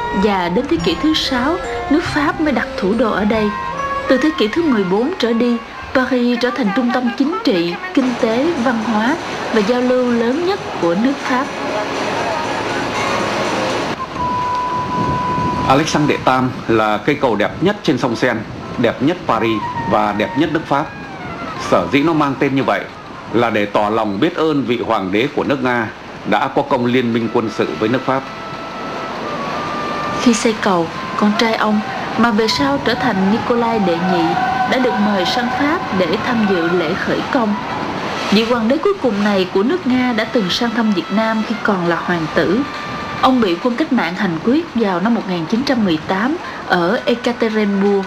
và đến thế kỷ thứ 6, nước Pháp mới đặt thủ đô ở đây. Từ thế kỷ thứ 14 trở đi, Paris trở thành trung tâm chính trị, kinh tế, văn hóa và giao lưu lớn nhất của nước Pháp. Alexandre Đệ Tam là cây cầu đẹp nhất trên sông Seine, đẹp nhất Paris và đẹp nhất nước Pháp. Sở dĩ nó mang tên như vậy là để tỏ lòng biết ơn vị hoàng đế của nước Nga đã có công liên minh quân sự với nước Pháp. Khi xây cầu, con trai ông mà về sau trở thành Nicolas đệ nhị đã được mời sang Pháp để tham dự lễ khởi công. Vị hoàng đế cuối cùng này của nước Nga đã từng sang thăm Việt Nam khi còn là hoàng tử. Ông bị quân cách mạng hành quyết vào năm 1918 ở Ekaterinburg.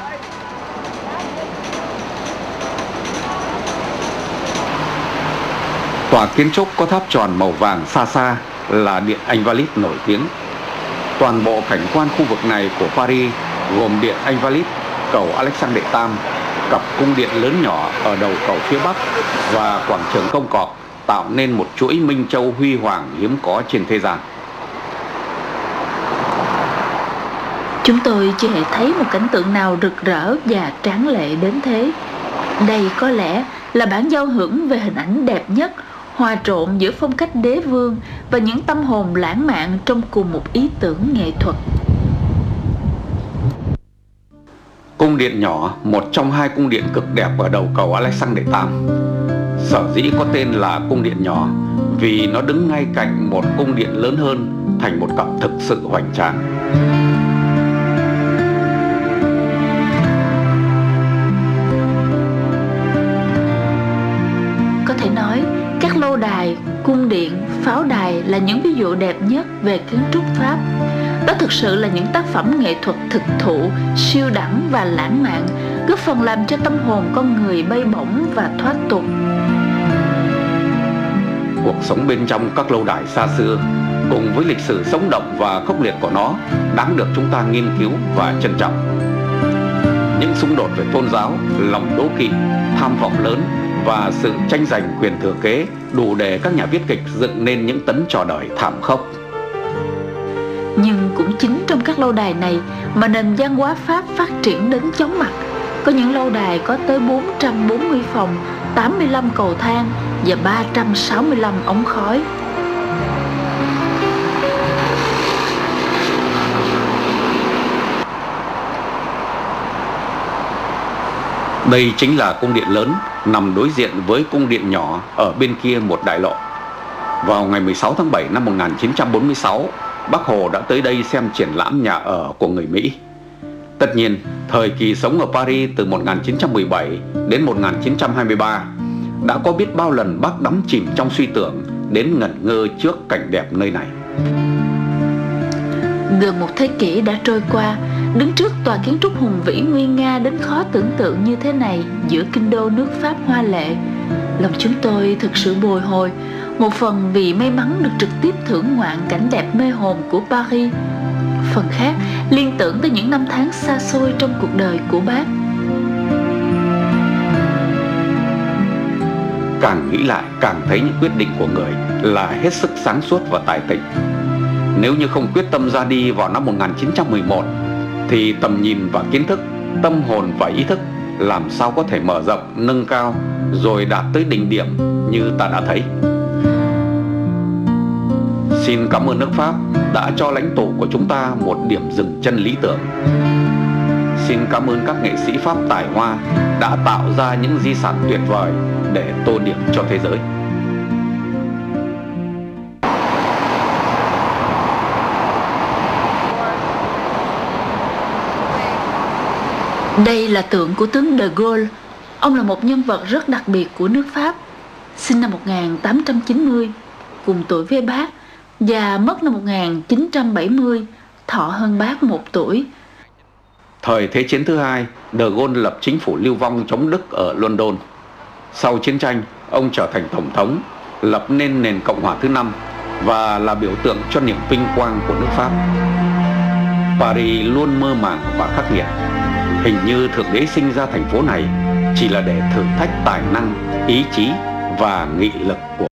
Tòa kiến trúc có tháp tròn màu vàng xa xa là Điện Invalides nổi tiếng. Toàn bộ cảnh quan khu vực này của Paris gồm Điện Invalides, cầu Alexandre Đệ Tam, cặp cung điện lớn nhỏ ở đầu cầu phía Bắc và quảng trường Công Cọp tạo nên một chuỗi minh châu huy hoàng hiếm có trên thế gian. Chúng tôi chưa hề thấy một cảnh tượng nào rực rỡ và tráng lệ đến thế. Đây có lẽ là bản giao hưởng về hình ảnh đẹp nhất, hòa trộn giữa phong cách đế vương và những tâm hồn lãng mạn trong cùng một ý tưởng nghệ thuật. Cung điện nhỏ, một trong hai cung điện cực đẹp ở đầu cầu Alexandre Đệ Tam. Sở dĩ có tên là cung điện nhỏ vì nó đứng ngay cạnh một cung điện lớn hơn thành một cặp thực sự hoành tráng. Có thể nói, các lâu đài, cung điện, pháo đài là những ví dụ đẹp nhất về kiến trúc Pháp. Đó thực sự là những tác phẩm nghệ thuật thực thụ, siêu đẳng và lãng mạn, góp phần làm cho tâm hồn con người bay bổng và thoát tục. Cuộc sống bên trong các lâu đài xa xưa, cùng với lịch sử sống động và khốc liệt của nó, đáng được chúng ta nghiên cứu và trân trọng. Những xung đột về tôn giáo, lòng đố kỵ, tham vọng lớn và sự tranh giành quyền thừa kế đủ để các nhà viết kịch dựng nên những tấn trò đời thảm khốc. Nhưng cũng chính trong các lâu đài này mà nền văn hóa Pháp phát triển đến chóng mặt. Có những lâu đài có tới 440 phòng, 85 cầu thang và 365 ống khói. Đây chính là cung điện lớn nằm đối diện với cung điện nhỏ ở bên kia một đại lộ. Vào ngày 16 tháng 7 năm 1946, Bác Hồ đã tới đây xem triển lãm nhà ở của người Mỹ. Tất nhiên, thời kỳ sống ở Paris từ 1917 đến 1923 đã có biết bao lần bác đắm chìm trong suy tưởng đến ngẩn ngơ trước cảnh đẹp nơi này. Gần một thế kỷ đã trôi qua, đứng trước tòa kiến trúc hùng vĩ nguy nga đến khó tưởng tượng như thế này giữa kinh đô nước Pháp hoa lệ, lòng chúng tôi thực sự bồi hồi. Một phần vì may mắn được trực tiếp thưởng ngoạn cảnh đẹp mê hồn của Paris, phần khác liên tưởng tới những năm tháng xa xôi trong cuộc đời của bác. Càng nghĩ lại càng thấy những quyết định của người là hết sức sáng suốt và tài tình. Nếu như không quyết tâm ra đi vào năm 1911 thì tầm nhìn và kiến thức, tâm hồn và ý thức làm sao có thể mở rộng, nâng cao rồi đạt tới đỉnh điểm như ta đã thấy. Xin cảm ơn nước Pháp đã cho lãnh tụ của chúng ta một điểm dừng chân lý tưởng. Xin cảm ơn các nghệ sĩ Pháp tài hoa đã tạo ra những di sản tuyệt vời để tô điểm cho thế giới. Đây là tượng của tướng De Gaulle. Ông là một nhân vật rất đặc biệt của nước Pháp, sinh năm 1890, cùng tuổi với bác, và mất năm 1970, thọ hơn bác 1 tuổi. Thời Thế chiến thứ hai, De Gaulle lập chính phủ lưu vong chống Đức ở London. Sau chiến tranh, ông trở thành tổng thống, lập nên nền Cộng hòa thứ 5 và là biểu tượng cho niềm vinh quang của nước Pháp. Paris luôn mơ màng và khắc nghiệt. Hình như Thượng Đế sinh ra thành phố này chỉ là để thử thách tài năng, ý chí và nghị lực của